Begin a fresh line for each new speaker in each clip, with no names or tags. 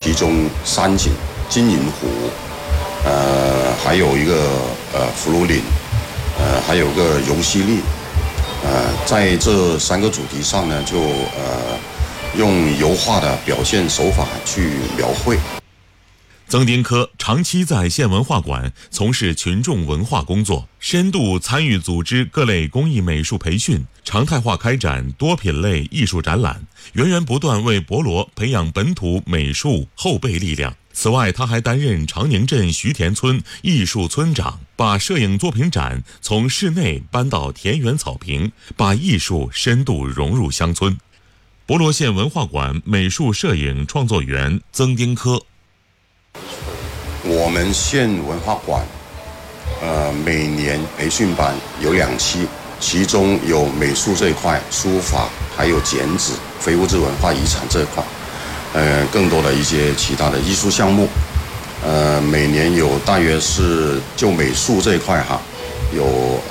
其中山景、金银湖，还有一个福禄岭，还有个荣西丽，在这3个主题上呢，就用油画的表现手法去描绘。
曾丁科长期在县文化馆从事群众文化工作，深度参与组织各类工艺美术培训，常态化开展多品类艺术展览，源源不断为博罗培养本土美术后备力量。此外，他还担任长宁镇徐田村艺术村长，把摄影作品展从室内搬到田园草坪，把艺术深度融入乡村。博罗县文化馆美术摄影创作员曾丁科。
我们县文化馆，每年培训班有2期，其中有美术这一块、书法，还有剪纸、非物质文化遗产这一块，更多的一些其他的艺术项目，每年有大约是就美术这一块有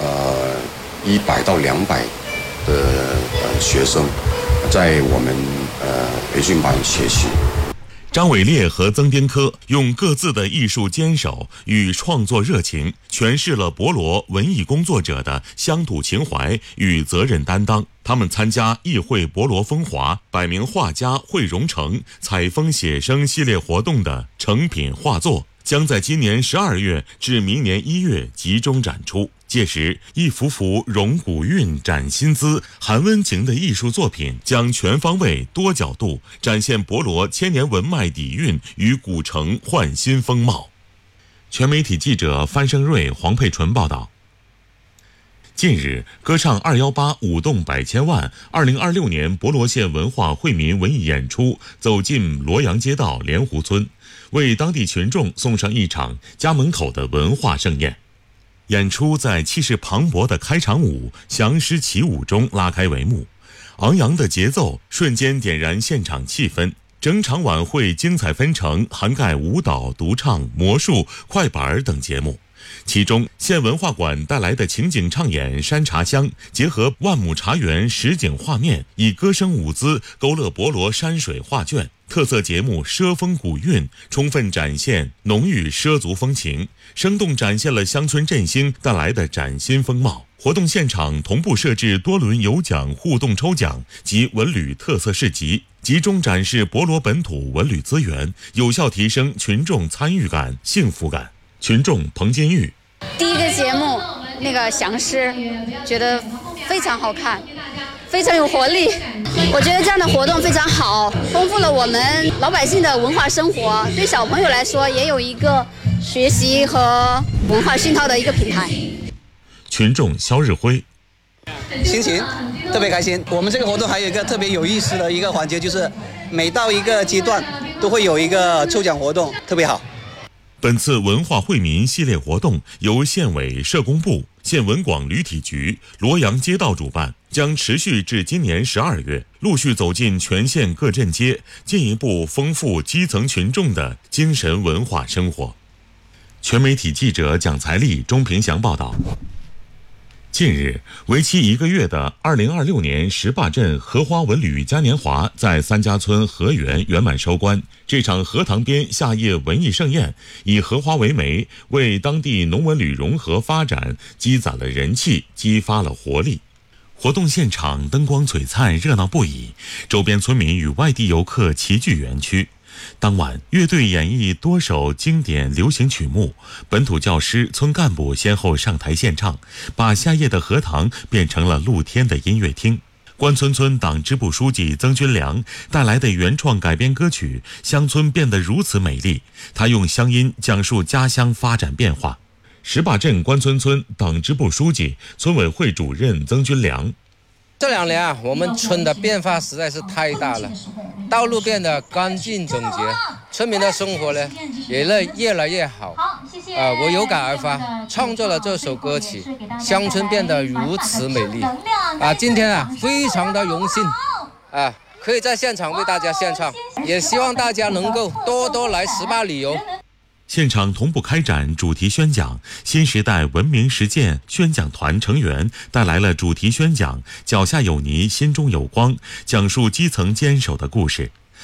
100到200的学生在我们培训班学习。
张伟烈和曾丁科用各自的艺术坚守与创作热情，诠释了博罗文艺工作者的乡土情怀与责任担当。他们参加艺绘博罗风华、百名画家绘融成、采风写生系列活动的成品画作，将在今年12月至明年1月集中展出。届时，一幅幅融古韵、展新姿、含温情的艺术作品，将全方位、多角度展现博罗千年文脉底蕴与古城焕新风貌。全媒体记者范胜瑞、黄佩纯报道。近日，歌唱218舞动百千万2026年博罗县文化惠民文艺演出走进罗阳街道莲湖村，为当地群众送上一场家门口的文化盛宴。演出在气势磅礴的开场舞降狮起舞中拉开帷幕，昂扬的节奏瞬间点燃现场气氛。整场晚会精彩纷呈，涵盖舞蹈、独唱、魔术、快板等节目。其中，县文化馆带来的情景唱演《山茶香》，结合万亩茶园实景画面，以歌声舞姿勾勒博罗山水画卷。特色节目畲风古韵，充分展现浓郁畲族风情，生动展现了乡村振兴带来的崭新风貌。活动现场同步设置多轮有奖互动抽奖及文旅特色市集，集中展示博罗本土文旅资源，有效提升群众参与感、幸福感。群众彭金玉：
第一个节目那个降狮，觉得非常好看，非常有活力。我觉得这样的活动非常好，丰富了我们老百姓的文化生活，对小朋友来说也有一个学习和文化熏陶的一个平台。
群众肖日辉：
心情特别开心。我们这个活动还有一个特别有意思的一个环节，就是每到一个阶段都会有一个抽奖活动，特别好。
本次文化惠民系列活动由县委社工部、县文广旅体局、罗阳街道主办，将持续至今年12月，陆续走进全县各镇街，进一步丰富基层群众的精神文化生活。全媒体记者蒋才丽、钟平祥报道。近日，为期1个月的2026年石坝镇荷花文旅嘉年华在三家村荷园圆满收官。这场荷塘边夏夜文艺盛宴以荷花为媒，为当地农文旅融合发展积攒了人气，激发了活力。活动现场灯光璀璨，热闹不已，周边村民与外地游客齐聚园区。当晚，乐队演绎多首经典流行曲目，本土教师、村干部先后上台献唱，把夏夜的荷塘变成了露天的音乐厅。关村村党支部书记曾军良带来的原创改编歌曲《乡村变得如此美丽》，他用乡音讲述家乡发展变化。石坝镇关村村党支部书记、村委会主任曾军良：
这2年我们村的变化实在是太大了，道路变得干净整洁，村民的生活呢也越来越好。我有感而发，创作了这首歌曲《乡村变得如此美丽》。今天非常的荣幸可以在现场为大家献唱，也希望大家能够多多来石坝旅游。
现场同步开展主题宣讲，新时代文明实践宣讲团成员带来了主题宣讲《脚下有泥心中有光》，讲述基层坚守的故事。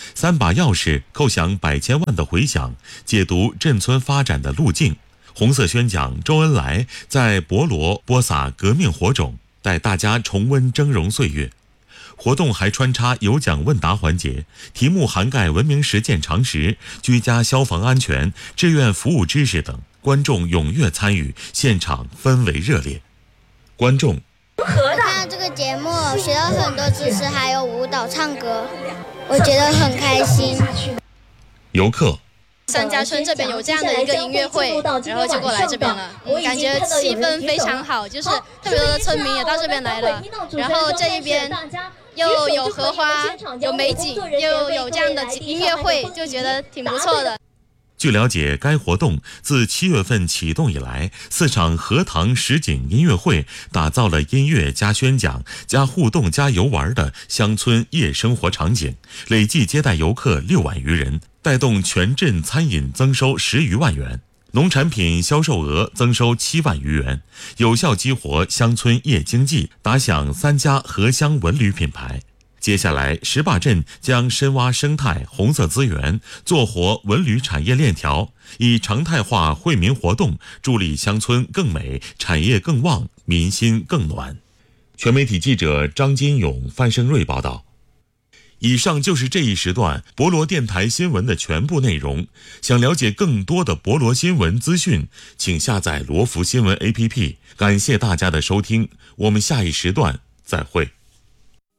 3把钥匙叩响100千万的回响，解读镇村发展的路径。红色宣讲周恩来在博罗播撒革命火种，带大家重温峥嵘岁月。活动还穿插有奖问答环节，题目涵盖文明实践常识、居家消防安全、志愿服务知识等，观众踊跃参与，现场氛围热烈。观众
看这个节目学到很多知识，还有舞蹈唱歌，我觉得很开心。
游客
三家村这边有这样的一个音乐会，然后就过来这边了，感觉气氛非常好，就是特别多的村民也到这边来了，然后这一边又有荷花，有美景，又有这样的音乐会，就觉得挺不错的。
据了解，该活动自7月份启动以来，4场荷塘实景音乐会打造了音乐加宣讲加互动加游玩的乡村夜生活场景，累计接待游客6万余人，带动全镇餐饮增收10余万元，农产品销售额增收7万余元，有效激活乡村夜经济，打响3家荷乡文旅品牌。接下来，石坝镇将深挖生态红色资源，做活文旅产业链条，以常态化惠民活动助力乡村更美，产业更旺，民心更暖。全媒体记者张金勇、范胜瑞报道。以上就是这一时段博罗电台新闻的全部内容。想了解更多的博罗新闻资讯，请下载罗福新闻 APP。感谢大家的收听，我们下一时段再会。